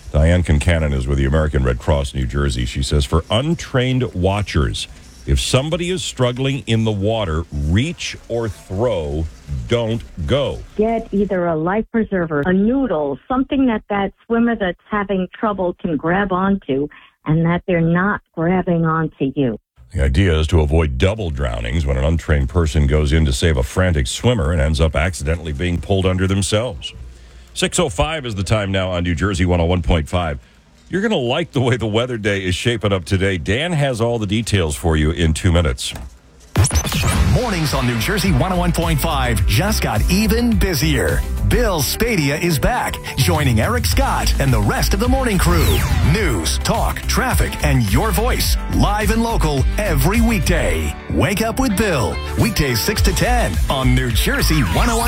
Diane Concannon is with the American Red Cross, New Jersey. She says, for untrained watchers, if somebody is struggling in the water, reach or throw, don't go. Get either a life preserver, a noodle, something that swimmer that's having trouble can grab onto, and that they're not grabbing onto you. The idea is to avoid double drownings when an untrained person goes in to save a frantic swimmer and ends up accidentally being pulled under themselves. 6:05 is the time now on New Jersey 101.5. You're going to like the way the weather day is shaping up today. Dan has all the details for you in 2 minutes. Mornings on New Jersey 101.5 just got even busier. Bill Spadia is back, joining Eric Scott and the rest of the morning crew. News, talk, traffic, and your voice, live and local every weekday. Wake up with Bill, weekdays 6 to 10 on New Jersey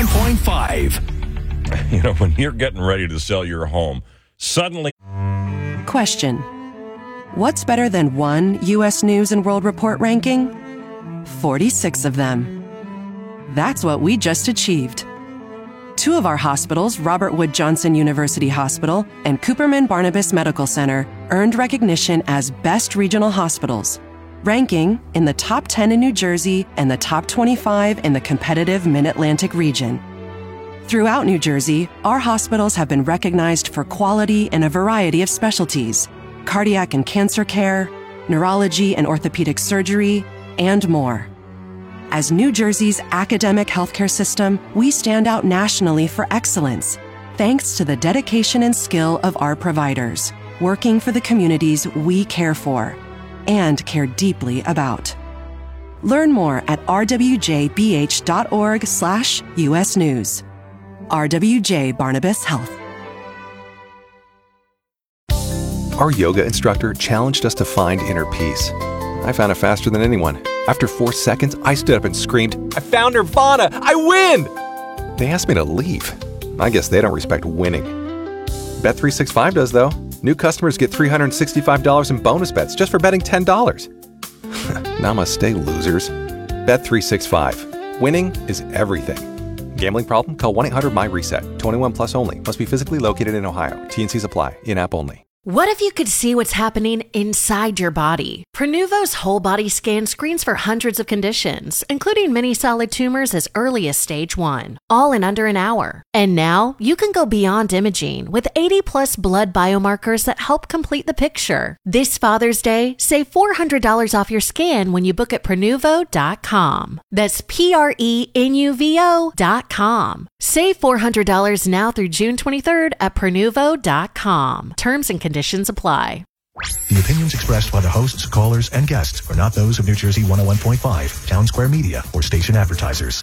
101.5. You know, when you're getting ready to sell your home, suddenly... Question. What's better than one U.S. News and World Report ranking? 46 of them. That's what we just achieved. 2 of our hospitals, Robert Wood Johnson University Hospital and Cooperman Barnabas Medical Center, earned recognition as best regional hospitals, ranking in the top 10 in New Jersey and the top 25 in the competitive Mid-Atlantic region. Throughout New Jersey, our hospitals have been recognized for quality in a variety of specialties: cardiac and cancer care, neurology and orthopedic surgery, and more. As New Jersey's academic healthcare system, we stand out nationally for excellence, thanks to the dedication and skill of our providers, working for the communities we care for and care deeply about. Learn more at rwjbh.org/US News. RWJ Barnabas Health. Our yoga instructor challenged us to find inner peace. I found it faster than anyone. After 4 seconds, I stood up and screamed, "I found Nirvana! I win!" They asked me to leave. I guess they don't respect winning. Bet365 does, though. New customers get $365 in bonus bets just for betting $10. Namaste, losers. Bet365. Winning is everything. Gambling problem? Call 1-800-MY-RESET. 21 plus only. Must be physically located in Ohio. T&Cs apply. In-app only. What if you could see what's happening inside your body? Prenuvo's whole body scan screens for hundreds of conditions, including many solid tumors as early as stage 1, all in under an hour. And now you can go beyond imaging with 80+ blood biomarkers that help complete the picture. This Father's Day, save $400 off your scan when you book at Prenuvo.com. That's Prenuvo.com. Save $400 now through June 23rd at Prenuvo.com. Terms and conditions apply. The opinions expressed by the hosts, callers, and guests are not those of New Jersey 101.5, Town Square Media, or station advertisers.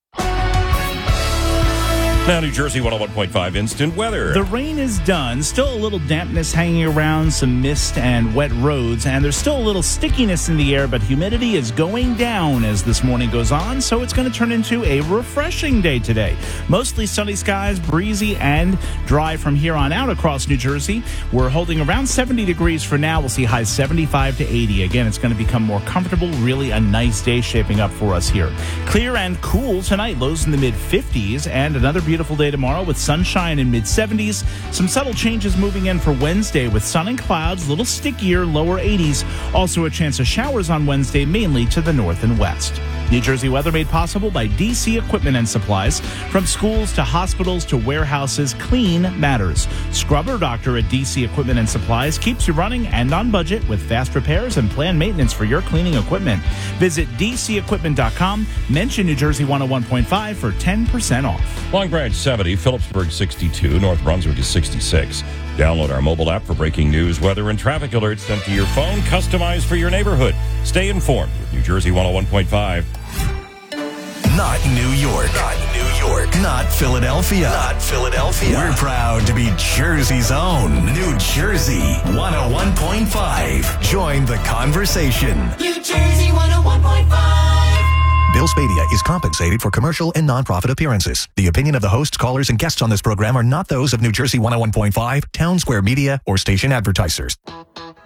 Now, New Jersey 101.5 instant weather. The rain is done. Still a little dampness hanging around, some mist and wet roads, and there's still a little stickiness in the air, but humidity is going down as this morning goes on, so it's going to turn into a refreshing day today. Mostly sunny skies, breezy and dry from here on out across New Jersey. We're holding around 70 degrees for now. We'll see highs 75 to 80. Again, it's going to become more comfortable. Really a nice day shaping up for us here. Clear and cool tonight, lows in the mid-50s, and another beautiful day tomorrow with sunshine in mid-70s. Some subtle changes moving in for Wednesday with sun and clouds, a little stickier, lower 80s. Also a chance of showers on Wednesday, mainly to the north and west. New Jersey weather made possible by DC Equipment and Supplies. From schools to hospitals to warehouses, clean matters. Scrubber Doctor at DC Equipment and Supplies keeps you running and on budget with fast repairs and planned maintenance for your cleaning equipment. Visit DCEquipment.com. Mention New Jersey 101.5 for 10% off. Long Branch 70, Phillipsburg 62, North Brunswick is 66. Download our mobile app for breaking news, weather, and traffic alerts sent to your phone, customized for your neighborhood. Stay informed with New Jersey 101.5. Not New York. Not New York. Not Philadelphia. Not Philadelphia. We're proud to be Jersey's own. New Jersey 101.5. Join the conversation. New Jersey 101.5. Bill Spadia is compensated for commercial and nonprofit appearances. The opinion of the hosts, callers, and guests on this program are not those of New Jersey 101.5, Town Square Media, or station advertisers.